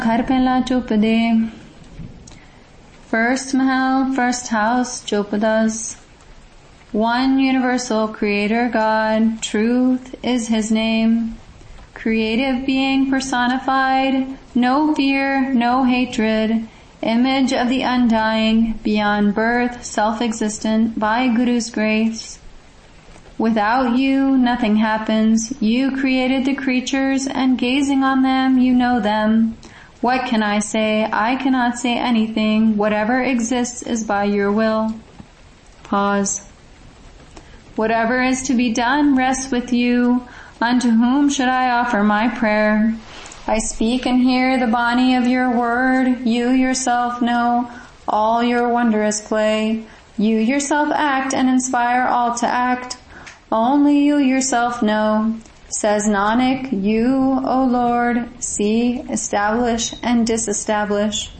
Ghar pehla Chopade. First Mahal, first house, Chopadas. One universal creator God, truth is his name. Creative being personified, no fear, no hatred, image of the undying, beyond birth, self-existent, by Guru's grace. Without you, nothing happens. You created the creatures, and gazing on them, you know them. What can I say? I cannot say anything. Whatever exists is by your will. Pause. Whatever is to be done rests with you. Unto whom should I offer my prayer? I speak and hear the Bani of your word. You yourself know all your wondrous play. You yourself act and inspire all to act. Only you yourself know. Says Nanak, you, O Lord, see, establish, and disestablish.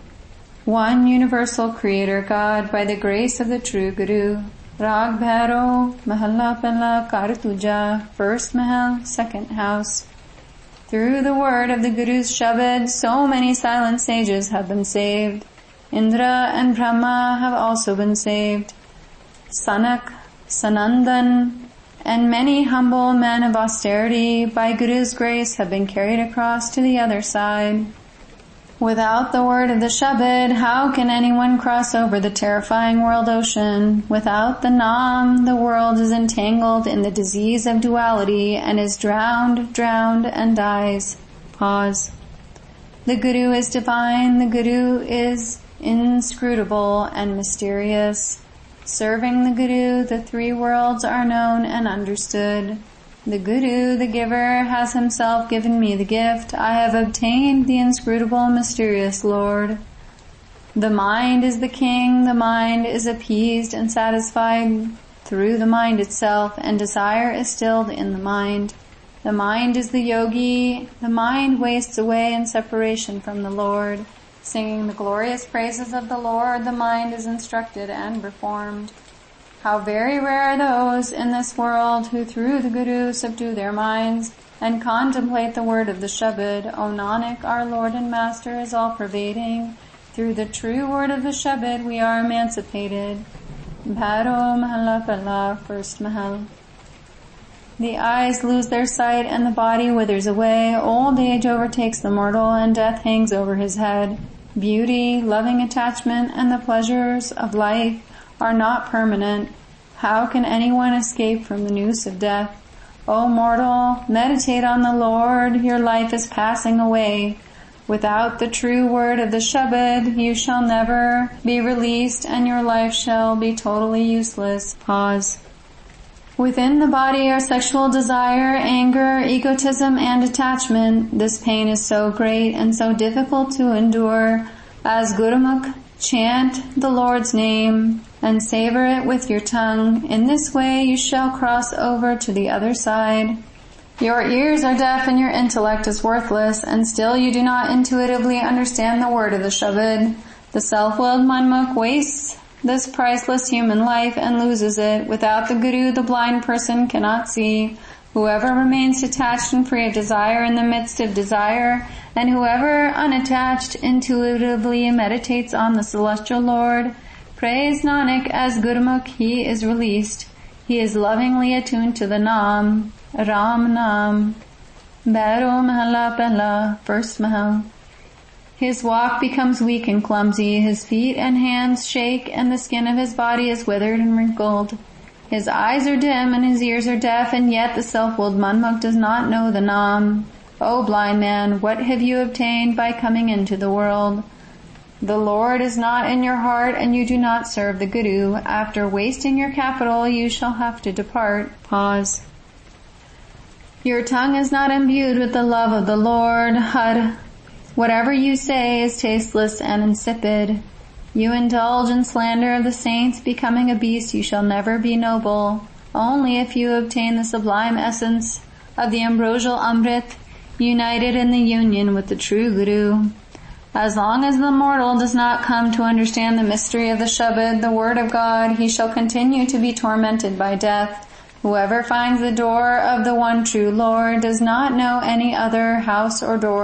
One universal creator God, by the grace of the true Guru. Rag Bhairo, Mahalla Pehla Kartuja, first Mahal, second house. Through the word of the Guru's Shabad, so many silent sages have been saved. Indra and Brahma have also been saved. Sanak, Sanandan, and many humble men of austerity, by Guru's grace, have been carried across to the other side. Without the word of the Shabad, how can anyone cross over the terrifying world ocean? Without the Naam, the world is entangled in the disease of duality and is drowned, and dies. Pause. The Guru is divine, the Guru is inscrutable and mysterious. Serving the Guru, the three worlds are known and understood. The Guru, the giver, has himself given me the gift. I have obtained the inscrutable, mysterious Lord. The mind is the king, the mind is appeased and satisfied through the mind itself, and desire is stilled in the mind. The mind is the yogi, the mind wastes away in separation from the Lord. Singing the glorious praises of the Lord, the mind is instructed and reformed. How very rare are those in this world who through the Guru subdue their minds and contemplate the word of the Shabad. O Nanak, our Lord and Master is all-pervading. Through the true word of the Shabad we are emancipated. Bhairo Mahalla Pehla, first Mahal. The eyes lose their sight and the body withers away. Old age overtakes the mortal and death hangs over his head. Beauty, loving attachment, and the pleasures of life are not permanent. How can anyone escape from the noose of death? O mortal, meditate on the Lord, your life is passing away. Without the true word of the Shabad, you shall never be released and your life shall be totally useless. Pause. Within the body are sexual desire, anger, egotism, and attachment. This pain is so great and so difficult to endure. As Gurumukh, chant the Lord's name and savor it with your tongue. In this way you shall cross over to the other side. Your ears are deaf and your intellect is worthless, and still you do not intuitively understand the word of the Shabad. The self-willed Manmukh wastes this priceless human life and loses it. Without the Guru, the blind person cannot see. Whoever remains detached and free of desire in the midst of desire, and whoever unattached intuitively meditates on the celestial Lord, praise Nanak, as Gurmukh he is released. He is lovingly attuned to the Naam, Ram Naam. Bhairo Mahalla Pehla, first Mahal. His walk becomes weak and clumsy, his feet and hands shake, and the skin of his body is withered and wrinkled. His eyes are dim and his ears are deaf, and yet the self-willed Manmukh does not know the Naam. O blind man, what have you obtained by coming into the world? The Lord is not in your heart, and you do not serve the Guru. After wasting your capital, you shall have to depart. Pause. Your tongue is not imbued with the love of the Lord. Har. Whatever you say is tasteless and insipid. You indulge in slander of the saints, becoming a beast you shall never be noble. Only if you obtain the sublime essence of the ambrosial Amrit, united in the union with the true Guru. As long as the mortal does not come to understand the mystery of the Shabad, the word of God, he shall continue to be tormented by death. Whoever finds the door of the one true Lord does not know any other house or door.